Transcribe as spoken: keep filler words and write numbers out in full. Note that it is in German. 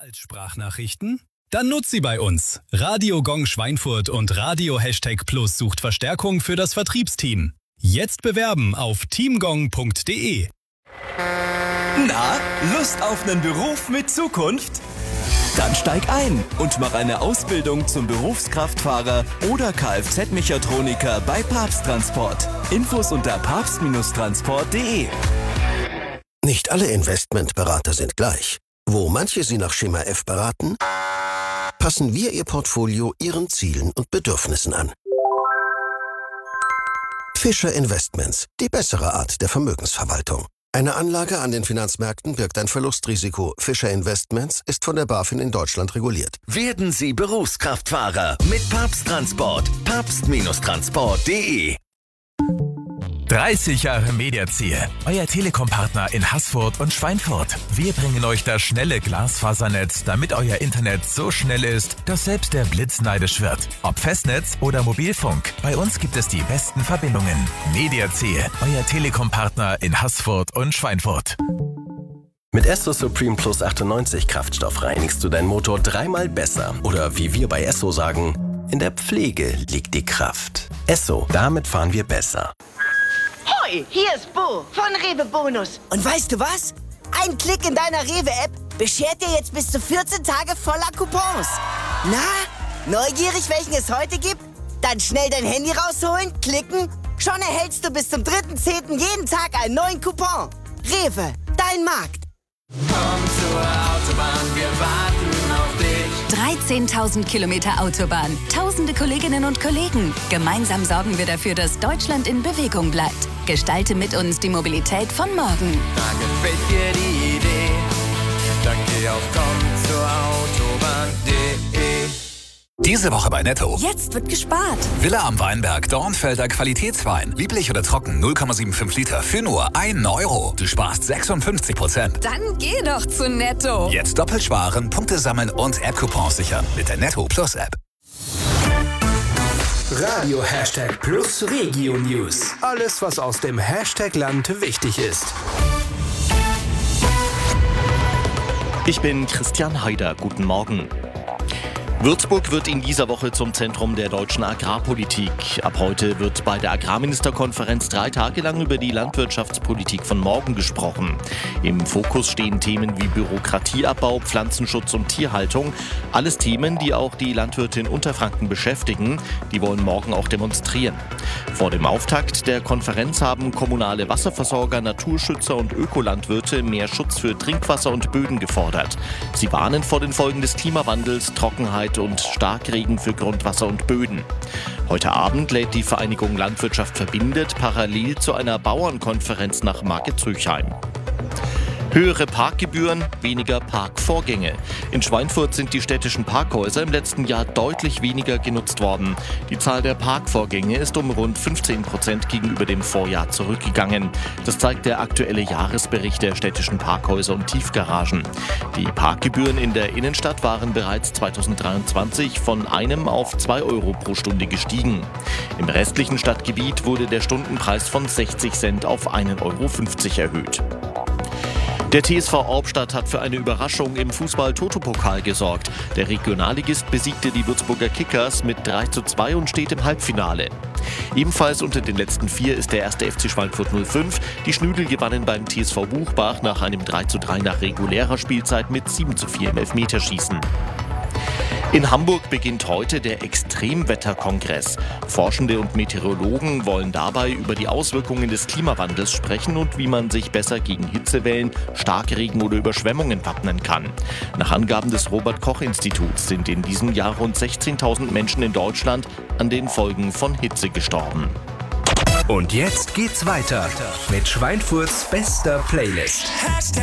als Sprachnachrichten? Dann nutzt sie bei uns. Radio Gong Schweinfurt und Radio Hashtag Plus sucht Verstärkung für das Vertriebsteam. Jetzt bewerben auf teamgong punkt de. Na, Lust auf einen Beruf mit Zukunft? Dann steig ein und mach eine Ausbildung zum Berufskraftfahrer oder Kfz-Mechatroniker bei Papst Transport. Infos unter papst Transport punkt de. Nicht alle Investmentberater sind gleich. Wo manche Sie nach Schema F beraten, passen wir Ihr Portfolio Ihren Zielen und Bedürfnissen an. Fischer Investments, die bessere Art der Vermögensverwaltung. Eine Anlage an den Finanzmärkten birgt ein Verlustrisiko. Fischer Investments ist von der BaFin in Deutschland reguliert. Werden Sie Berufskraftfahrer mit Papst Transport. papst Transport punkt de. dreißig Jahre Mediaziel, euer Telekom-Partner in Haßfurt und Schweinfurt. Wir bringen euch das schnelle Glasfasernetz, damit euer Internet so schnell ist, dass selbst der Blitz neidisch wird. Ob Festnetz oder Mobilfunk, bei uns gibt es die besten Verbindungen. Mediaziel, euer Telekom-Partner in Haßfurt und Schweinfurt. Mit Esso Supreme Plus achtundneunzig Kraftstoff reinigst du deinen Motor dreimal besser. Oder wie wir bei Esso sagen, in der Pflege liegt die Kraft. Esso, damit fahren wir besser. Hoi, hier ist Bo von Rewe Bonus. Und weißt du was? Ein Klick in deiner Rewe-App beschert dir jetzt bis zu vierzehn Tage voller Coupons. Na, neugierig, welchen es heute gibt? Dann schnell dein Handy rausholen, klicken. Schon erhältst du bis zum dritten zehnten jeden Tag einen neuen Coupon. Rewe, dein Markt. Komm zur Autobahn, wir warten auf dich. dreizehntausend Kilometer Autobahn, tausende Kolleginnen und Kollegen. Gemeinsam sorgen wir dafür, dass Deutschland in Bewegung bleibt. Gestalte mit uns die Mobilität von morgen. Da gefällt dir die Idee, dann geh auf komm zur Autobahn punkt de. Diese Woche bei Netto. Jetzt wird gespart. Villa am Weinberg, Dornfelder Qualitätswein. Lieblich oder trocken, null Komma fünfundsiebzig Liter für nur einen Euro. Du sparst sechsundfünfzig Prozent. Dann geh doch zu Netto. Jetzt doppelt sparen, Punkte sammeln und App-Coupons sichern mit der Netto Plus App. Radio Hashtag Plus Regio News. Alles, was aus dem Hashtag-Land wichtig ist. Ich bin Christian Haider. Guten Morgen. Würzburg wird in dieser Woche zum Zentrum der deutschen Agrarpolitik. Ab heute wird bei der Agrarministerkonferenz drei Tage lang über die Landwirtschaftspolitik von morgen gesprochen. Im Fokus stehen Themen wie Bürokratieabbau, Pflanzenschutz und Tierhaltung. Alles Themen, die auch die Landwirte in Unterfranken beschäftigen. Die wollen morgen auch demonstrieren. Vor dem Auftakt der Konferenz haben kommunale Wasserversorger, Naturschützer und Ökolandwirte mehr Schutz für Trinkwasser und Böden gefordert. Sie warnen vor den Folgen des Klimawandels, Trockenheit und Starkregen für Grundwasser und Böden. Heute Abend lädt die Vereinigung Landwirtschaft verbindet parallel zu einer Bauernkonferenz nach Market-Züchheim. Höhere Parkgebühren, weniger Parkvorgänge. In Schweinfurt sind die städtischen Parkhäuser im letzten Jahr deutlich weniger genutzt worden. Die Zahl der Parkvorgänge ist um rund fünfzehn Prozent gegenüber dem Vorjahr zurückgegangen. Das zeigt der aktuelle Jahresbericht der städtischen Parkhäuser und Tiefgaragen. Die Parkgebühren in der Innenstadt waren bereits zweitausenddreiundzwanzig von einem auf zwei Euro pro Stunde gestiegen. Im restlichen Stadtgebiet wurde der Stundenpreis von sechzig Cent auf einen Euro fünfzig erhöht. Der T S V Albstadt hat für eine Überraschung im Fußball-Toto-Pokal gesorgt. Der Regionalligist besiegte die Würzburger Kickers mit drei zu zwei und steht im Halbfinale. Ebenfalls unter den letzten vier ist der erste F C Schweinfurt null fünf. Die Schnüdel gewannen beim T S V Buchbach nach einem drei zu drei nach regulärer Spielzeit mit sieben zu vier im Elfmeterschießen. In Hamburg beginnt heute der Extremwetterkongress. Forschende und Meteorologen wollen dabei über die Auswirkungen des Klimawandels sprechen und wie man sich besser gegen Hitzewellen, Starkregen oder Überschwemmungen wappnen kann. Nach Angaben des Robert-Koch-Instituts sind in diesem Jahr rund sechzehntausend Menschen in Deutschland an den Folgen von Hitze gestorben. Und jetzt geht's weiter mit Schweinfurts bester Playlist.